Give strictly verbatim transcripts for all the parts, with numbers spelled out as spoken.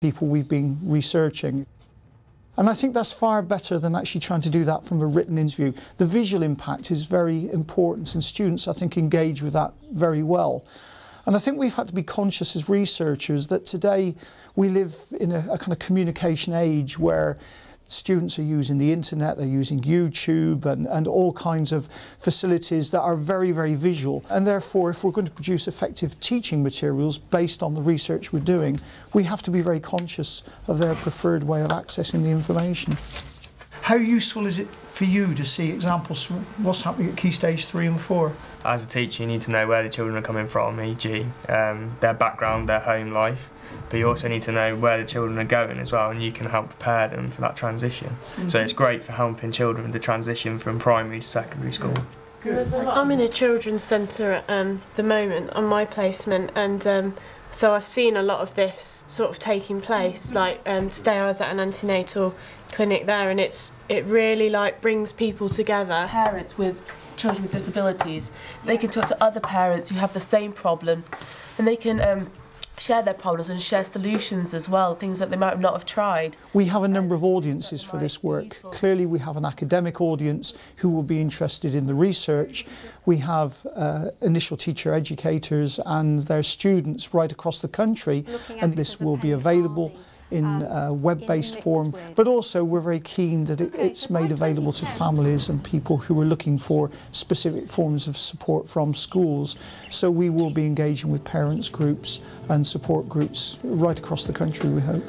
people we've been researching. And I think that's far better than actually trying to do that from a written interview. The visual impact is very important, and students, I think, engage with that very well. And I think we've had to be conscious as researchers that today we live in a, a kind of communication age where students are using the internet, they're using YouTube and, and all kinds of facilities that are very, very visual. And therefore, if we're going to produce effective teaching materials based on the research we're doing, we have to be very conscious of their preferred way of accessing the information. How useful is it for you to see examples of what's happening at Key Stage three and four? As a teacher, you need to know where the children are coming from, for example um, their background, their home life, but you also need to know where the children are going as well, and you can help prepare them for that transition. Mm-hmm. So it's great for helping children with the transition from primary to secondary school. Good. I'm in a children's centre at um, the moment on my placement, and um, so I've seen a lot of this sort of taking place. Like um, today I was at an antenatal clinic there, and it's it really like brings people together. Parents with children with disabilities, they can talk to other parents who have the same problems, and they can um, share their problems and share solutions as well, things that they might not have tried. We have a number of audiences for this work. Clearly we have an academic audience who will be interested in the research. We have uh, initial teacher educators and their students right across the country, and this will be available in uh, web-based form, but also we're very keen that it, it's made available to families and people who are looking for specific forms of support from schools. So we will be engaging with parents groups and support groups right across the country, we hope.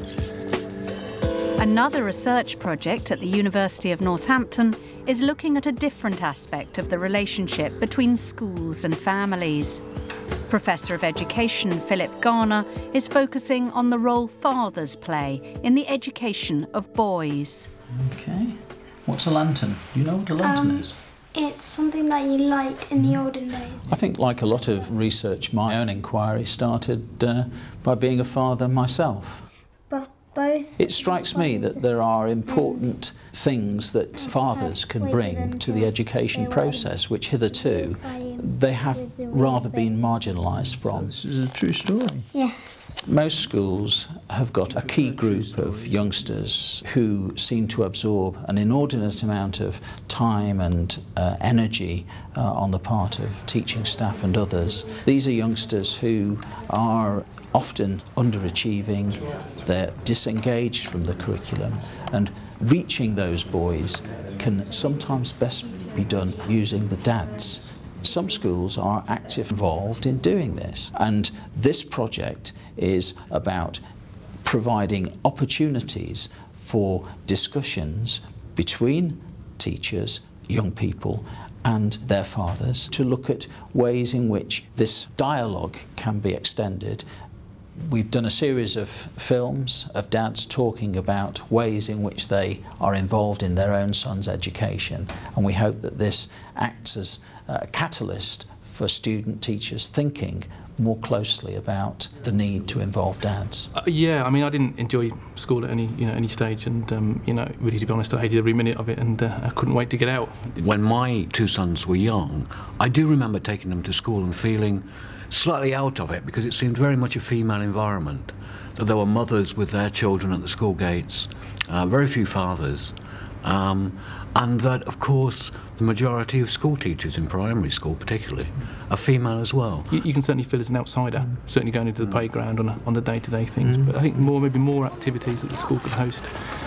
Another research project at the University of Northampton is looking at a different aspect of the relationship between schools and families. Professor of Education Philip Garner is focusing on the role fathers play in the education of boys. Okay. What's a lantern? Do you know what a lantern um, is? It's something that you light in the olden days. I think, like a lot of research, my own inquiry started uh, by being a father myself. But both. It strikes me that there are important things that fathers can bring to the education process, which hitherto they have rather been marginalised from. This is a true story. Yeah. Most schools have got a key group of youngsters who seem to absorb an inordinate amount of time and uh, energy uh, on the part of teaching staff and others. These are youngsters who are often underachieving, they're disengaged from the curriculum, and reaching those boys can sometimes best be done using the dads. Some schools are actively involved in doing this, and this project is about providing opportunities for discussions between teachers, young people and their fathers to look at ways in which this dialogue can be extended. We've done a series of films of dads talking about ways in which they are involved in their own son's education, and we hope that this acts as a catalyst for student teachers thinking more closely about the need to involve dads. Uh, yeah, I mean, I didn't enjoy school at any, you know, any stage, and um, you know, really, to be honest, I hated every minute of it, and uh, I couldn't wait to get out. When my two sons were young, I do remember taking them to school and feeling slightly out of it, because it seemed very much a female environment. That there were mothers with their children at the school gates, uh, very few fathers, um, and that, of course, the majority of school teachers in primary school particularly are female as well. You, you can certainly feel as an outsider, mm. certainly going into the playground on, a, on the day-to-day things, mm. but I think more, maybe more activities that the school could host,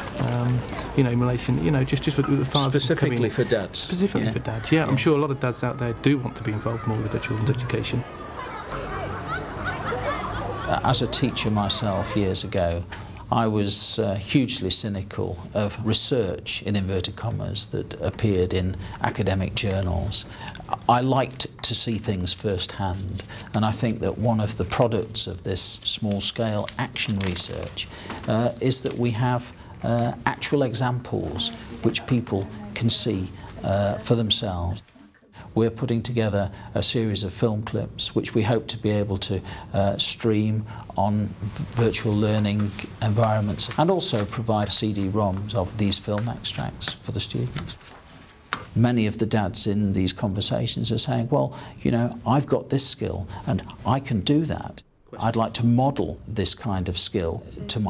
um, you know, in relation, you know, just, just with, with the fathers. Specifically coming, for dads. Specifically yeah. for dads, yeah. yeah. I'm sure a lot of dads out there do want to be involved more with their children's education. As a teacher myself years ago, I was uh, hugely cynical of research, in inverted commas, that appeared in academic journals. I liked to see things firsthand, and I think that one of the products of this small-scale action research uh, is that we have uh, actual examples which people can see uh, for themselves. We're putting together a series of film clips which we hope to be able to uh, stream on virtual learning environments, and also provide C D ROMs of these film extracts for the students. Many of the dads in these conversations are saying, well, you know, I've got this skill and I can do that. I'd like to model this kind of skill to my